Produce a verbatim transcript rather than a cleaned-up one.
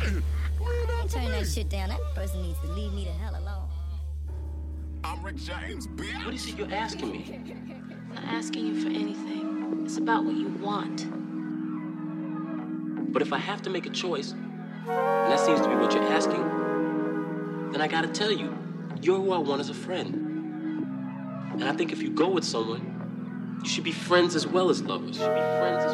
Turn that shit down. That person needs to leave me the hell alone. I'm Rick James, bitch. What is it you're asking me? I'm not asking you for anything. It's about what you want. But if I have to make a choice, and that seems to be what you're asking, then I gotta tell you, you're who I want as a friend. And I think if you go with someone, you should be friends as well as lovers. You should be friends as